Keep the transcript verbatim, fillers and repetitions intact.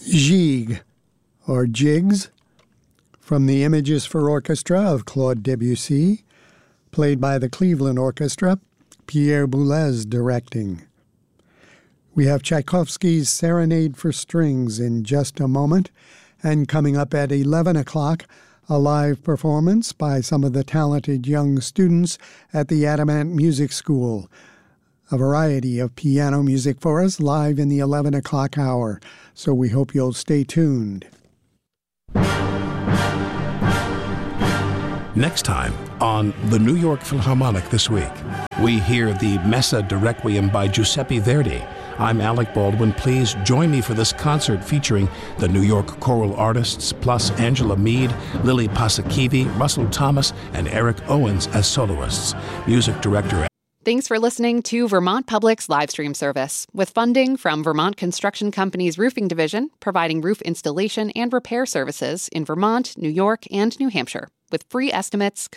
Gigue, or Jigs, from the Images for Orchestra of Claude Debussy, played by the Cleveland Orchestra, Pierre Boulez directing. We have Tchaikovsky's Serenade for Strings in just a moment, and coming up at eleven o'clock, a live performance by some of the talented young students at the Adamant Music School. A variety of piano music for us live in the eleven o'clock hour, so we hope you'll stay tuned. Next time on the New York Philharmonic This Week, we hear the Messa de Requiem by Giuseppe Verdi. I'm Alec Baldwin. Please join me for this concert featuring the New York choral artists, plus Angela Mead, Lily Pasakivi, Russell Thomas, and Eric Owens as soloists. Music director. Thanks for listening to Vermont Public's live stream service, with funding from Vermont Construction Company's Roofing Division, providing roof installation and repair services in Vermont, New York, and New Hampshire, with free estimates,